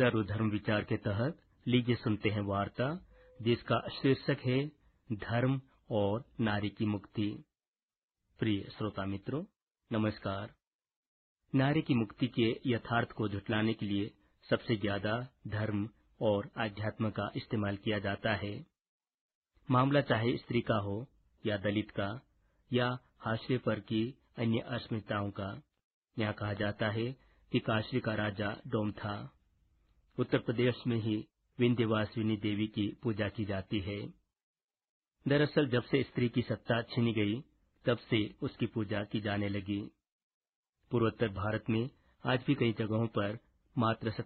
सर्वधर्म विचार के तहत लीजिए सुनते हैं वार्ता जिसका शीर्षक है धर्म और नारी की मुक्ति। प्रिय श्रोता मित्रों, नमस्कार। नारी की मुक्ति के यथार्थ को झुटलाने के लिए सबसे ज्यादा धर्म और आध्यात्म का इस्तेमाल किया जाता है। मामला चाहे स्त्री का हो या दलित का या हाशिए पर की अन्य अस्मिताओं का। यहाँ कहा जाता है कि काशी का राजा डोम था। उत्तर प्रदेश में ही विंध्यवासिनी देवी की पूजा की जाती है। दरअसल जब से स्त्री की सत्ता छीनी गई तब से उसकी पूजा की जाने लगी। पूर्वोत्तर भारत में आज भी कई जगहों पर मात्र